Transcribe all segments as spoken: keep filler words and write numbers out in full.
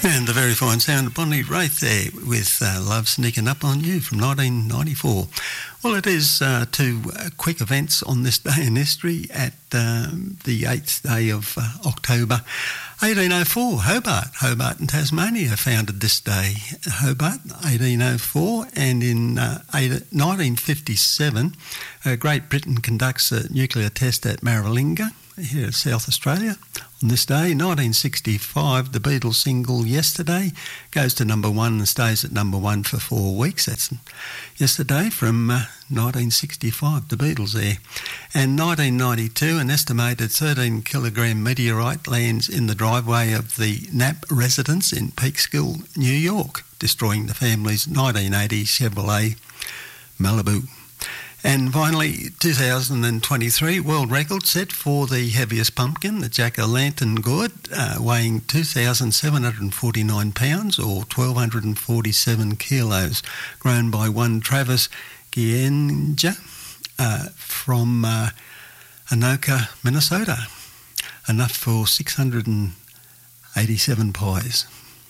And the very fine sound of Bonnie Raitt there with uh, Love Sneaking Up on You from nineteen ninety-four. Well, it is uh, two uh, quick events on this day in history at um, the eighth day of uh, October, eighteen oh four. Hobart, Hobart in Tasmania founded this day. Hobart, eighteen oh four, and in uh, nineteen fifty-seven, uh, Great Britain conducts a nuclear test at Maralinga here in South Australia. On this day, nineteen sixty-five, the Beatles single Yesterday goes to number one and stays at number one for four weeks. That's Yesterday from uh, nineteen sixty-five, the Beatles there. And nineteen ninety-two, an estimated thirteen kilogram meteorite lands in the driveway of the Knapp residence in Peekskill, New York, destroying the family's nineteen eighty Chevrolet Malibu. And finally, two thousand twenty-three world record set for the heaviest pumpkin, the Jack-o'-lantern gourd, uh, weighing two thousand seven hundred forty-nine pounds or one thousand two hundred forty-seven kilos, grown by one Travis Gienja uh, from uh, Anoka, Minnesota. Enough for six hundred eighty-seven pies.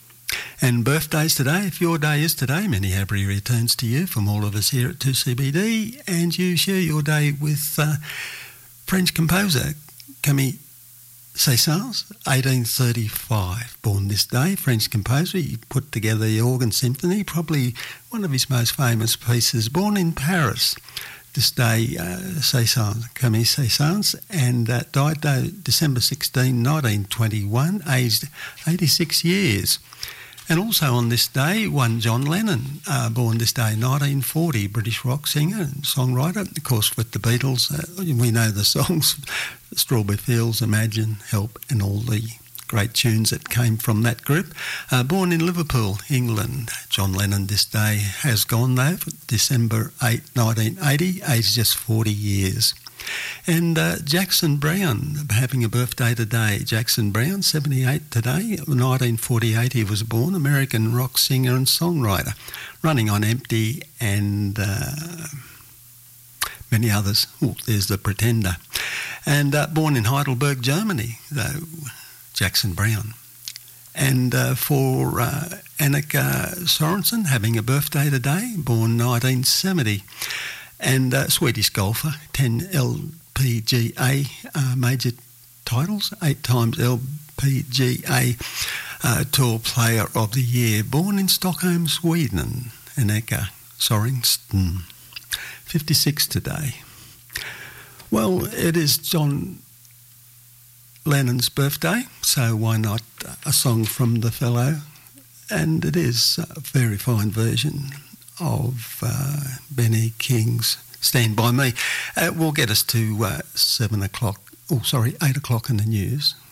And birthdays today, if your day is today, many happy returns to you from all of us here at two C B D, and you share your day with uh, French composer Camille Saint-Saëns, eighteen thirty-five, born this day, French composer. He put together the Organ Symphony, probably one of his most famous pieces, born in Paris. This day, uh, Saint-Saëns, Camille Saint-Saëns, and uh, died uh, December sixteenth, nineteen twenty-one, aged eighty-six years. And also on this day, one John Lennon, uh, born this day, nineteen forty, British rock singer and songwriter. Of course, with the Beatles, uh, we know the songs, Strawberry Fields, Imagine, Help, and all the great tunes that came from that group. Uh, born in Liverpool, England, John Lennon this day has gone though, December eighth, nineteen eighty, aged just forty years. And uh, Jackson Browne, having a birthday today. Jackson Browne, seventy-eight today. nineteen forty-eight he was born, American rock singer and songwriter. Running on Empty and uh, many others. Oh, there's The Pretender. And uh, born in Heidelberg, Germany, though, Jackson Browne. And uh, for uh, Annika Sorensen, having a birthday today, born nineteen seventy. And uh, Swedish golfer, ten L P G A uh, major titles, eight times L P G A uh, Tour Player of the Year, born in Stockholm, Sweden, Annika Sorensen, fifty-six today. Well, it is John Lennon's birthday, so why not a song from the fellow? And it is a very fine version of uh, Benny King's Stand By Me. Uh, will get us to uh, seven o'clock, oh sorry, eight o'clock in the news.